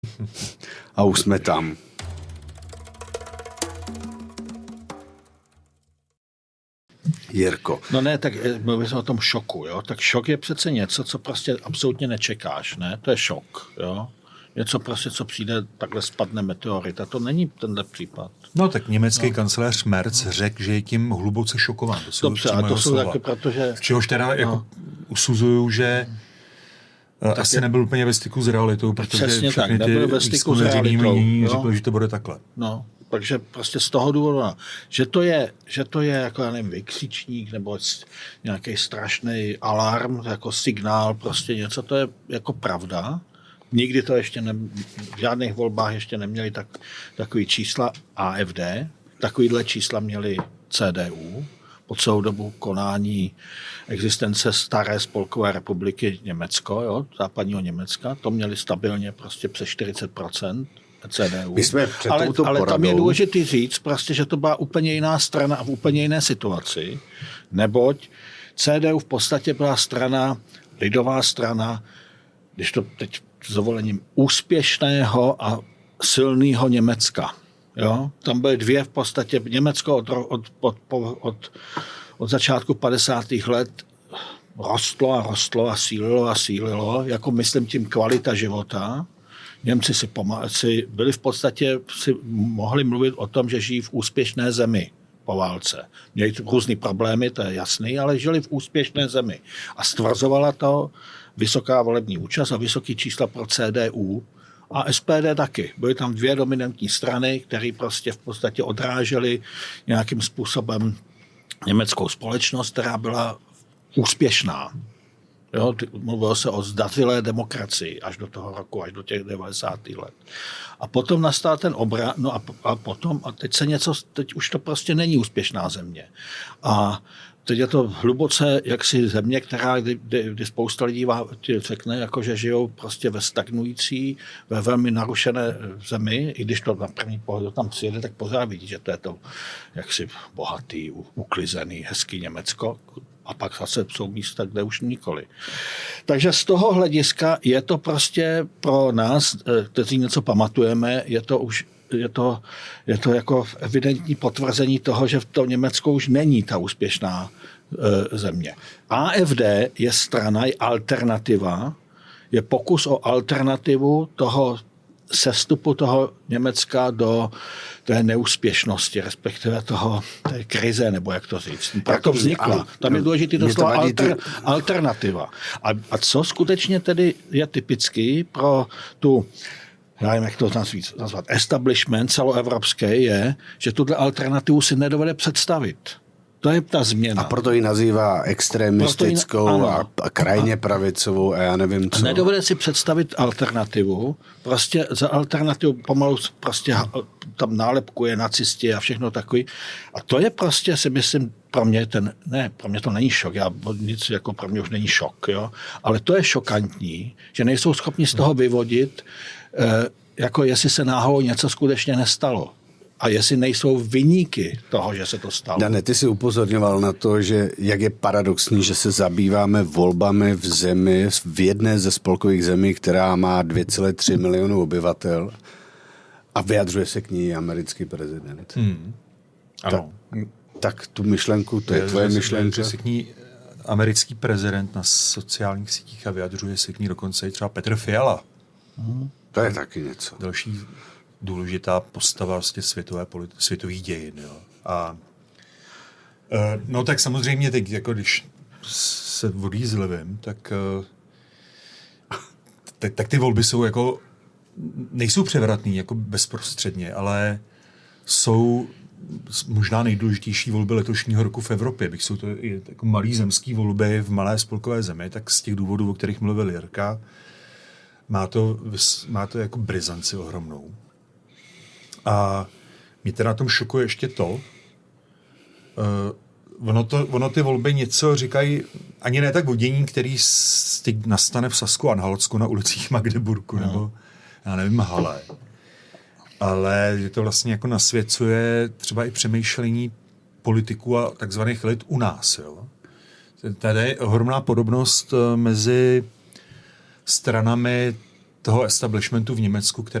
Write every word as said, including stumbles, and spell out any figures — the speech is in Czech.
A už jsme tam. Jirko. No ne, tak mluvím o tom šoku, jo. Tak šok je přece něco, co prostě absolutně nečekáš, ne? To je šok, jo. Něco prostě, co přijde, takhle spadne meteorit. A to není tenhle případ. No tak německý no. kancléř Merz řekl, že je tím hluboce šokován. To jsou Dobře, a to jsou taky, protože... V čehož teda no. jako usuzuju, že tak asi je... nebyl úplně ve styku s realitou, protože přesně všechny tak, ty ve styku s realitou, řekli, že to bude takhle. No, takže prostě z toho důvodu, že to je, že to je jako, já nevím, vykřičník nebo nějaký strašný alarm, jako signál, prostě něco, to je jako pravda. Nikdy to ještě ne, v žádných volbách ještě neměli tak, takový čísla A F D, takovýhle čísla měli C D U po celou dobu konání existence staré spolkové republiky Německo, jo, západního Německa, to měli stabilně prostě přes čtyřicet procent C D U. My jsme před ale touto ale poradou... tam je důležité říct, prostě, že to byla úplně jiná strana a v úplně jiné situaci, neboť C D U v podstatě byla strana, lidová strana, když to teď s dovolením, úspěšného a silného Německa. Jo? Tam byly dvě v podstatě. Německo od, od, od, od, od začátku padesátých let rostlo a rostlo a sílilo a sílilo, jako myslím tím kvalita života. Němci si, pomá- si byli v podstatě, si mohli mluvit o tom, že žijí v úspěšné zemi po válce. Měli různý problémy, to je jasný, ale žili v úspěšné zemi. A stvrzovala to vysoká volební účast a vysoký čísla pro C D U a S P D taky. Byly tam dvě dominantní strany, které prostě v podstatě odrážely nějakým způsobem německou společnost, která byla úspěšná. Jo, mluvilo se o zdařilé demokracii až do toho roku, až do těch devadesátých let. A potom nastal ten obrat, no a, a potom, a teď se něco, teď už to prostě není úspěšná země. A teď je to hluboce jaksi země, která, kdy, kdy spousta lidí řekne, jako, že žijou prostě ve stagnující, ve velmi narušené zemi, i když to na první pohled tam přijede, tak pořád vidí, že to je to jaksi bohatý, uklizený, hezký Německo. A pak zase jsou místa, kde už nikoli. Takže z toho hlediska je to prostě pro nás, kteří něco pamatujeme, je to už je to, je to jako evidentní potvrzení toho, že v tom Německu už není ta úspěšná e, země. A F D je strana, je alternativa, je pokus o alternativu toho sestupu toho Německa do té neúspěšnosti, respektive toho, té krize, nebo jak to říct. Proto vznikla. Tam je důležitý to slovo alter, alternativa. A, a co skutečně tedy je typický pro tu, já nevím, jak to nazvat, establishment celoevropský je, že tuto alternativu si nedovede představit. To je ta změna. A proto ji nazývá extremistickou ji, a, a krajně pravicovou a já nevím co. Nedovede si představit alternativu. Prostě za alternativu pomalu prostě tam nálepkuje nacisti a všechno takový. A to je prostě, si myslím, pro mě ten, ne, pro mě to není šok, já, nic jako pro mě už není šok, jo? Ale to je šokantní, že nejsou schopni z toho vyvodit, eh, jako jestli se náhodou něco skutečně nestalo. A jestli nejsou viníky toho, že se to stalo. Dane, ty jsi upozorňoval na to, že jak je paradoxní, že se zabýváme volbami v zemi, v jedné ze spolkových zemí, která má dvě celé tři milionu obyvatel a vyjadřuje se k ní americký prezident. Hmm. Ano. Tak, tak tu myšlenku, to je tvoje myšlenka. Vyjadřuje se k ní americký prezident na sociálních sítích a vyjadřuje se k ní dokonce i třeba Petr Fiala. Hmm. To je taky něco. Další důležitá postava vlastně světové politi- světových dějin. Jo. A uh, no tak samozřejmě teď, jako když se odjízlivím, tak, uh, tak tak ty volby jsou jako nejsou převratný jako bezprostředně, ale jsou možná nejdůležitější volby letošního roku v Evropě. Bych jsou to i jako malý zemský volby v malé spolkové zemi, tak z těch důvodů, o kterých mluvil Jirka, má to, má to jako brizanci ohromnou. A mě teda na tom šokuje ještě to, uh, ono, to ono ty volby něco říkají, ani ne tak vodění, který teď nastane v Sasku a Anhaltsku na ulicích Magdeburku, no. Nebo já nevím, Halle. Ale že to vlastně jako nasvěcuje třeba i přemýšlení politiků a takzvaných elit u nás. Jo. Tady je ohromná podobnost mezi stranami toho establishmentu v Německu,